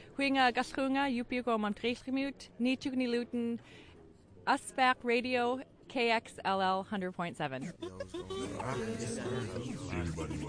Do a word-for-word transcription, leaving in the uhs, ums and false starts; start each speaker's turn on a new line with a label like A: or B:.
A: Huinga Gaschunga, Yupiugo Mamtresrimut, Nichugni Luton, Usback Radio, K X L L one hundred point seven.